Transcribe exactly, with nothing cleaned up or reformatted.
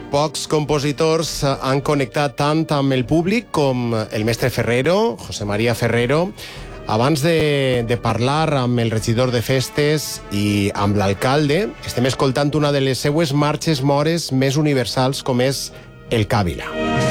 Pocs compositors han connectat tant amb el públic com el mestre Ferrero, José María Ferrero. Abans de, de parlar amb el regidor de festes i amb l'alcalde, estem escoltant una de les seues marxes mores més universals, com és el Càvila.